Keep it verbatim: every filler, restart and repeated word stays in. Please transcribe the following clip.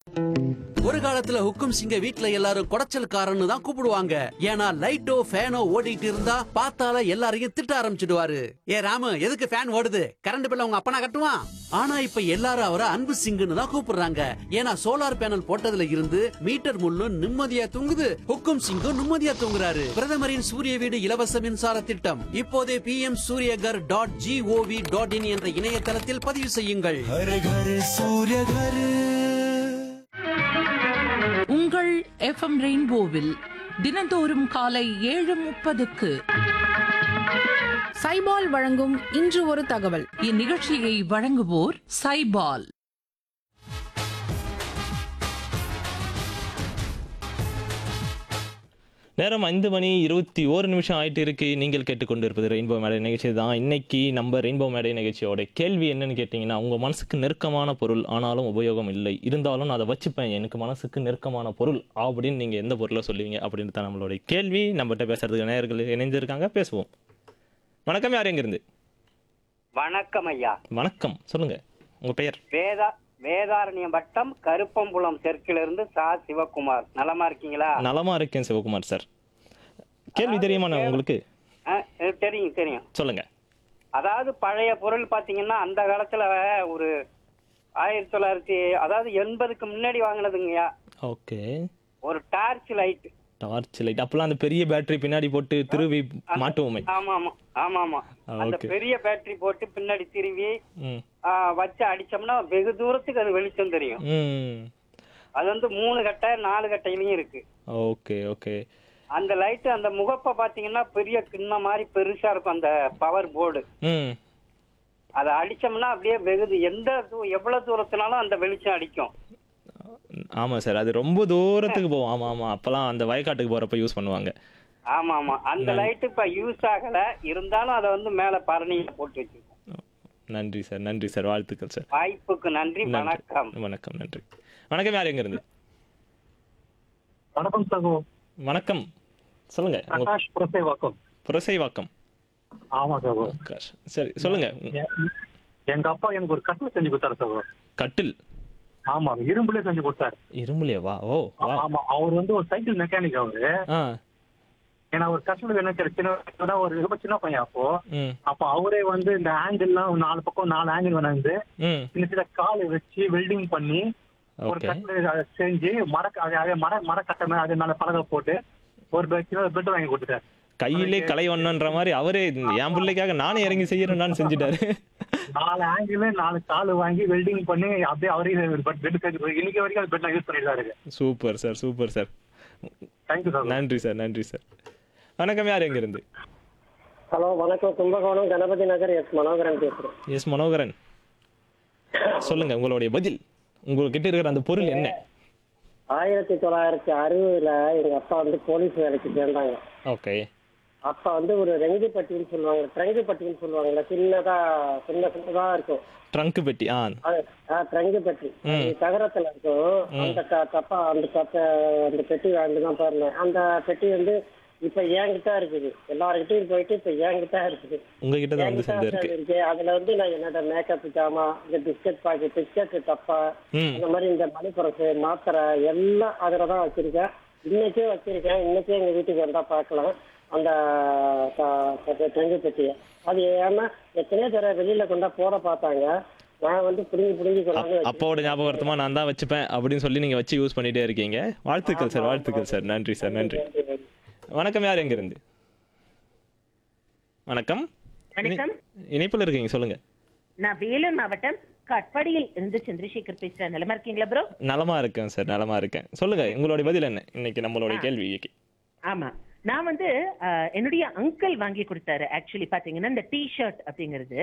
ஒரு காலத்துல ஹுக்கும் சிங்க வீட்ல எல்லாரும் குடைச்சல்காரன்னு தான் கூப்பிடுவாங்க. ஏன்னா லைட்டோ ஃபேனோ ஓடிட்டு இருந்தா பார்த்தால எல்லாரையும் திட்ட ஆரம்பிச்சிடுவாரு. ஏ ராமு, எதுக்கு ஃபேன் ஓடுது? கரண்ட் பில்ல உங்க அப்பனா கட்டுவான். ஆனா இப்ப எல்லாரும் அவரை அன்பு சிங்குன்னு தான் கூப்பிடுறாங்க. ஏன்னா சோலார் பேனல் போட்டதுல இருந்து மீட்டர் முள்ளும் நிம்மதியா தூங்குது, ஹுக்கும் சிங்கும் நிம்மதியா தூங்குறாரு. பிரதமரின் சூரிய வீடு இலவச மின்சார திட்டம் இப்போதே B M Surya Ghar dot gov dot in என்ற இணையதளத்தில் பதிவு செய்யுங்கள். உங்கள் எஃப்எம் ரெயின்போவில் தினந்தோறும் காலை ஏழு முப்பதுக்கு சைபால் வழங்கும் இன்று ஒரு தகவல். இந்நிகழ்ச்சியை வழங்குவோர் சைபால். நேரம் ஐந்து மணி இருபத்தி ஓரு நிமிஷம் ஆயிட்டு இருக்கு. நீங்கள் கேட்டுக்கொண்டிருப்பது ரெயின்போ மேடை நிகழ்ச்சி தான். இன்னைக்கு நம்ம ரெயின்போ மேடை நிகழ்ச்சியோட கேள்வி என்னன்னு கேட்டிங்கன்னா, உங்கள் மனசுக்கு நெருக்கமான பொருள் ஆனாலும் உபயோகம் இல்லை, இருந்தாலும் நான் அதை வச்சுப்பேன், எனக்கு மனசுக்கு நெருக்கமான பொருள் அப்படின்னு நீங்கள் எந்த பொருளை சொல்லுவீங்க அப்படின்னு தான் நம்மளுடைய கேள்வி. நம்மகிட்ட பேசுறதுக்கு நேயர்கள் இணைந்திருக்காங்க, பேசுவோம். வணக்கம், யார் எங்கிருந்து? வணக்கம் ஐயா. வணக்கம், சொல்லுங்க உங்க பெயர். வேதா வேதாரண்யம் வட்டம் கருப்பம்புலம் தெற்கிலிருந்து சா சிவகுமார். நலமா இருக்கீங்களா? நலமா இருக்கேன் சிவகுமார் சார். கேள்வி தெரியுமா உங்களுக்கு? தெரியும் தெரியும் சொல்லுங்க. அதாவது பழைய பொருள் பாத்தீங்கன்னா அந்த காலத்துல ஒரு ஆயிரத்தி தொள்ளாயிரத்தி அதாவது எண்பதுக்கு முன்னாடி வாங்கினதுங்கய்யா. ஓகே. ஒரு டார்ச் லைட். டார்ச் லைட் அப்பெல்லாம் அந்த பெரிய பேட்டரி பின்னாடி போட்டு திருவி மாட்டுவோமே. ஆமா ஆமா ஆமா ஆமா அந்த பெரிய பேட்டரி போட்டு பின்னாடி திருவி வச்சு அடிச்சோம்னா வெகு தூரத்துக்கு அது வெளிச்சம் தெரியும். அது வந்து மூணு கட்டை நாலு கட்டையிலயும் இருக்கு. Okay okay. அந்த லைட் அந்த முகப்பை பாத்தீங்கன்னா பெரிய கிண்ண மாதிரி பெருசா இருக்கும் அந்த பவர் போர்டு. அதை அடிச்சோம்னா அப்படியே வெகுது எந்த எவ்வளவு தூரத்தினாலும் அந்த வெளிச்சம் அடிக்கும். ஆமா சார், அது ரொம்ப தூரத்துக்கு போவோம். ஆமா ஆமா, அப்பெல்லாம் அந்த வயக்காட்டுக்கு போறப்ப யூஸ் பண்ணுவாங்க. ஆமா ஆமா, அந்த லைட் இப்ப யூஸ் ஆகல, இருந்தாலும் அதை வந்து மேல பரணியில போட்டு வச்சிருக்கோம். நன்றி சார், நன்றி சார், வாழ்த்துக்கள் சார். வாய்ப்புக்கு நன்றி. வணக்கம். வணக்கம், நன்றி. வணக்கம், யார் எங்க இருந்து? வணக்கம் சகோ. வணக்கம், சொல்லுங்க. பிரகாஷ், புரசைவாக்கம். புரசைவாக்கம். ஆமா சகோ. சரி, சொல்லுங்க. எங்க அப்பா எனக்கு ஒரு கட்டில் செஞ்சு கொடுத்தாரு சகோ. கட்டில்? ஆமா, இரும்புல செஞ்சு கொடுத்தாரு. இரும்புலயே? வா. ஓ. ஆமா, அவர் வந்து ஒரு சைக்கிள் மெக்கானிக் அவரு. ஏன்னா ஒரு கஸ்டமர் என்ன சின்ன ஒரு ரொம்ப சின்ன பையன் அப்போ. அப்ப அவரே வந்து இந்த ஆங்கிள் எல்லாம் நாலு பக்கம் நாலு ஆங்கிள் வந்து சின்ன சின்ன காலை வச்சு வெல்டிங் பண்ணி ஒரு கட்டில் செஞ்சு மர மர மர கட்டமை அது நல்ல பலகை போட்டு ஒரு பெட் வாங்கி கொடுத்துட்டாரு. கையிலே கலை ஒண்ணுன்ற மாதிரி அவரே என் பிள்ளைக்காக நானே இறங்கி செய்யறேன்னு செஞ்சுட்டாரு. நாலு ஆங்கிள் நாலு கால் வாங்கி வெல்டிங் பண்ணி அப்படியே அவரே இன்னைக்கு வரைக்கும் அது பெட் யூஸ் பண்ணிட்டு தான் இருக்கு. Super sir, super sir. Thank you sir. நன்றி சார், நன்றி சார். வணக்கம், யார் எங்க இருந்து? ஹலோ, வணக்கம். கும்பகோணம் கணபதி நகர். எஸ் மனோகரன் பேசுறேன். எஸ் மனோகரன், சொல்லுங்க உங்களுடைய பதில். உங்ககிட்ட இருக்கிற அந்த பொருள் என்ன? ஆயிரத்தி தொள்ளாயிரத்தி அறுபதுல எங்க அப்பா வந்து போலீஸ் வேலைக்கு சேர்ந்தாங்க. ஓகே. அப்ப வந்து ஒரு ரெங்கு பட்டின்னு சொல்லுவாங்க, ட்ரங்கு பட்டின்னு சொல்லுவாங்கல்ல, சின்னதா சின்ன சின்னதா இருக்கும். ட்ரங்கு பெட்டி. ஆ, ட்ரங்கு பெட்டி தகரத்துல இருக்கும். அந்த கப்பா அந்த கப்ப அந்த பெட்டி வாங்கிதான் பாருங்க. அந்த பெட்டி வந்து இப்ப என்கிட்ட இருக்குது. எல்லாருக்கிட்டையும் போயிட்டு இப்ப என்கிட்ட இருக்குது. உங்ககிட்ட தான் வந்து இருக்கு. அதுல வந்து நான் என்னோட மேக்கப் ஜாமா, இந்த பிஸ்கட் பாக்கெட், பிஸ்கட் டப்பா, அந்த மாதிரி இந்த மணி பரசு, மாத்திரை எல்லாம் அதுலதான் வச்சிருக்கேன். இன்னைக்கே வச்சிருக்கேன். இன்னைக்கே எங்க வீட்டுக்கு வந்தா பாக்கலாம் அந்த ட்ரங்கு பெட்டியை. அது ஏன்னா எத்தனையோ தர வெளியில கொண்டா போட பார்த்தாங்க. நான் வந்து புடுங்கி புடுங்கி கொண்டாந்து அப்பாவோட ஞாபகமா நான் தான் வச்சுப்பேன் அப்படின்னு சொல்லி நீங்க வச்சு யூஸ் பண்ணிட்டே இருக்கீங்க. வாழ்த்துக்கள் சார், வாழ்த்துக்கள் சார். நன்றி சார், நன்றி. வணக்கம், யார் எங்க இருந்து? வணக்கம். இணைப்புல இருக்கீங்க, சொல்லுங்க. நான் வேலூர் மாவட்டம் கட்பாடியில் இருந்து சந்திரசேகர் பேசுறேன். நலமா இருக்கீங்களா ப்ரோ? நலமா இருக்கேன் சார், நலமா இருக்கேன். சொல்லுங்க உங்களுடைய பதில் என்ன இன்னைக்கு நம்மளுடைய கேள்விக்கு? ஆமா, நான் வந்து என்னுடைய அங்கிள் வாங்கி கொடுத்தாரு. ஆக்சுவலி பாத்தீங்கன்னா இந்த டி ஷர்ட் அப்படிங்கிறது